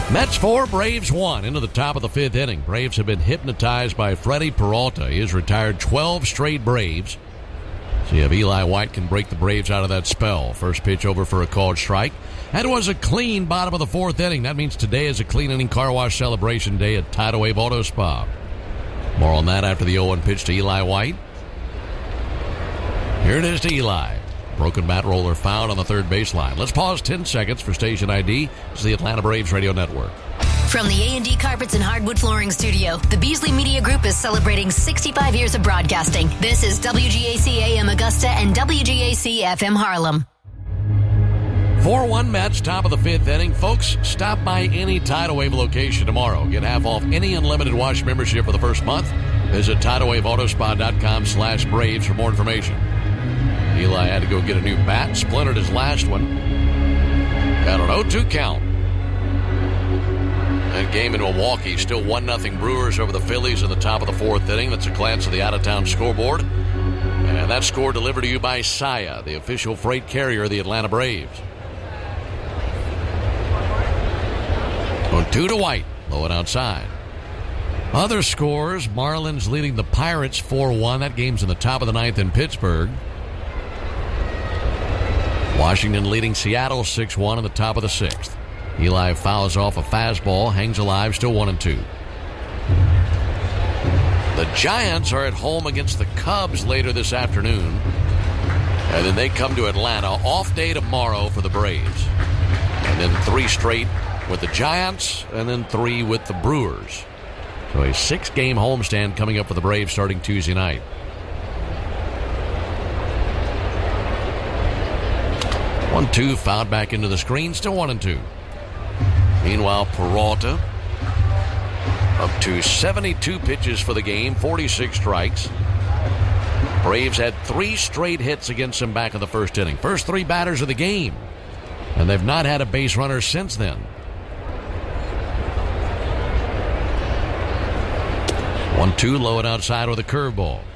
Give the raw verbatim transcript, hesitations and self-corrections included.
Mets four, Braves one into the top of the fifth inning. Braves have been hypnotized by Freddie Peralta. He has retired twelve straight Braves. See if Eli White can break the Braves out of that spell. First pitch over for a called strike. That was a clean bottom of the fourth inning. That means today is a clean inning car wash celebration day at Tidal Wave Auto Spa. More on that after the oh one pitch to Eli White. Here it is to Eli. Broken bat roller found on the third baseline. Let's pause ten seconds for station I D. It's the Atlanta Braves Radio Network. From the A and D Carpets and Hardwood Flooring Studio, the Beasley Media Group is celebrating sixty-five years of broadcasting. This is W G A C A M Augusta and W G A C F M Harlem. four one Mets, top of the fifth inning. Folks, stop by any Tidal Wave location tomorrow. Get half off any unlimited wash membership for the first month. Visit tidal wave auto spa dot com slash Braves for more information. Eli had to go get a new bat. Splintered his last one. Got an oh two count. That game in Milwaukee, still one nothing Brewers over the Phillies in the top of the fourth inning. That's a glance at the out-of-town scoreboard. And that score delivered to you by Saia, the official freight carrier of the Atlanta Braves. Going two to White. Low and outside. Other scores, Marlins leading the Pirates four one. That game's in the top of the ninth in Pittsburgh. Washington leading Seattle six one in the top of the sixth. Eli fouls off a fastball, hangs alive, still one and two. The Giants are at home against the Cubs later this afternoon. And then they come to Atlanta. Off day tomorrow for the Braves. And then three straight with the Giants, and then three with the Brewers. So a six-game homestand coming up for the Braves starting Tuesday night. one two, fouled back into the screen, still one and two. Meanwhile, Peralta up to seventy-two pitches for the game, forty-six strikes. Braves had three straight hits against him back in the first inning. First three batters of the game. And they've not had a base runner since then. one two, low and outside with a curveball.